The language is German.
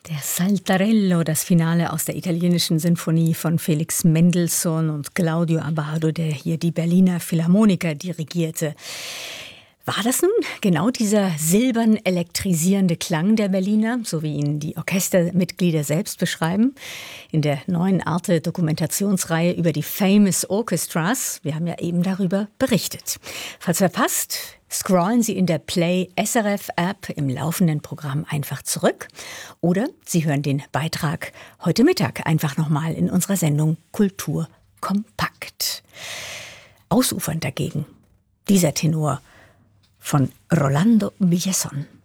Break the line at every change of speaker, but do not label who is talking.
Der Saltarello, das Finale aus der italienischen Sinfonie von Felix Mendelssohn und Claudio Abbado, der hier die Berliner Philharmoniker dirigierte. War das nun genau dieser silbern elektrisierende Klang der Berliner, so wie ihn die Orchestermitglieder selbst beschreiben? In der neuen Arte-Dokumentationsreihe über die Famous Orchestras, wir haben ja eben darüber berichtet. Falls verpasst, scrollen Sie in der Play SRF App im laufenden Programm einfach zurück oder Sie hören den Beitrag heute Mittag einfach nochmal in unserer Sendung Kultur kompakt. Ausufernd dagegen dieser Tenor von Rolando Villazón.